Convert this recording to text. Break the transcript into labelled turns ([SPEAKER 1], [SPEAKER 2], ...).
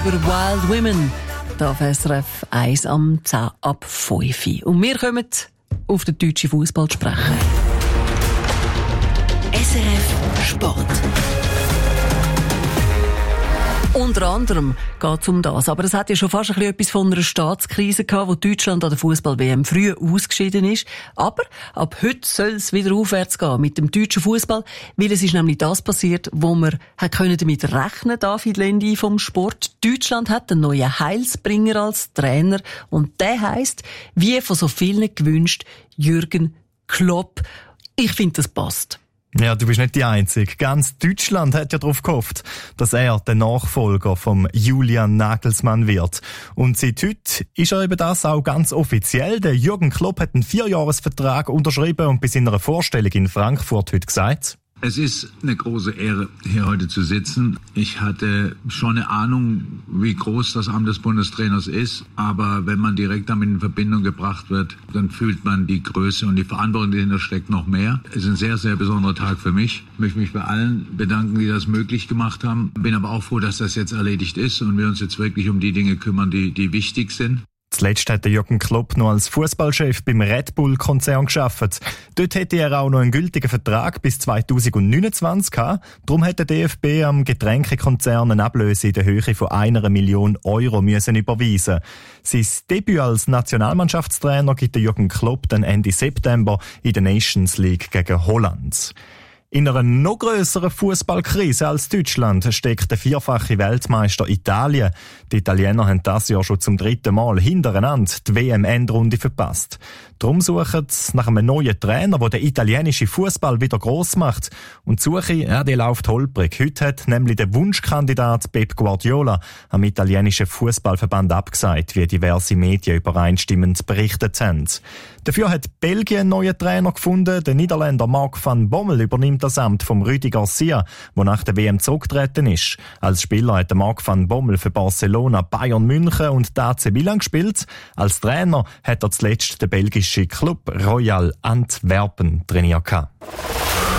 [SPEAKER 1] Über Wild Women, da auf SRF 1 am 10 ab 5. Und wir kommen auf den deutschen Fußball zu sprechen.
[SPEAKER 2] SRF Sport.
[SPEAKER 1] Unter anderem geht es um das. Aber es hat ja schon fast etwas von einer Staatskrise gehabt, wo Deutschland an der Fußball-WM früh ausgeschieden ist. Aber ab heute soll es wieder aufwärts gehen mit dem deutschen Fußball, weil es ist nämlich das passiert, wo wir damit rechnen, David Lendi vom Sport. Deutschland hat einen neuen Heilsbringer als Trainer und der heisst, wie von so vielen gewünscht, Jürgen Klopp. Ich finde, das passt.
[SPEAKER 3] Ja, du bist nicht die Einzige. Ganz Deutschland hat ja darauf gehofft, dass er der Nachfolger vom Julian Nagelsmann wird. Und seit heute ist er eben das auch ganz offiziell. Der Jürgen Klopp hat einen 4-Jahres-Vertrag unterschrieben und bei seiner Vorstellung in Frankfurt heute gesagt:
[SPEAKER 4] Es ist eine große Ehre, hier heute zu sitzen. Ich hatte schon eine Ahnung, wie groß das Amt des Bundestrainers ist. Aber wenn man direkt damit in Verbindung gebracht wird, dann fühlt man die Größe und die Verantwortung, die dahinter steckt, noch mehr. Es ist ein sehr, sehr besonderer Tag für mich. Ich möchte mich bei allen bedanken, die das möglich gemacht haben. Bin aber auch froh, dass das jetzt erledigt ist und wir uns jetzt wirklich um die Dinge kümmern, die wichtig sind.
[SPEAKER 3] Zuletzt hat der Jürgen Klopp noch als Fußballchef beim Red Bull-Konzern gearbeitet. Dort hätte er auch noch einen gültigen Vertrag bis 2029 gehabt. Darum hat der DFB am Getränkekonzern eine Ablöse in der Höhe von 1 Million Euro müssen überweisen. Sein Debüt als Nationalmannschaftstrainer gibt der Jürgen Klopp dann Ende September in der Nations League gegen Holland. In einer noch grösseren Fußballkrise als Deutschland steckt der vierfache Weltmeister Italien. Die Italiener haben das Jahr schon zum 3. Mal hintereinander die WM-Endrunde verpasst. Darum suchen sie nach einem neuen Trainer, der den italienischen Fußball wieder gross macht. Und die Suche, die läuft holprig. Heute hat nämlich der Wunschkandidat Pep Guardiola am italienischen Fußballverband abgesagt, wie diverse Medien übereinstimmend berichtet haben. Dafür hat Belgien einen neuen Trainer gefunden. Der Niederländer Marc van Bommel übernimmt das Amt von Rudi Garcia, der nach der WM zurückgetreten ist. Als Spieler hat Marc van Bommel für Barcelona, Bayern München und die AC Milan gespielt. Als Trainer hat er zuletzt den belgischen Club Royal Antwerpen trainiert.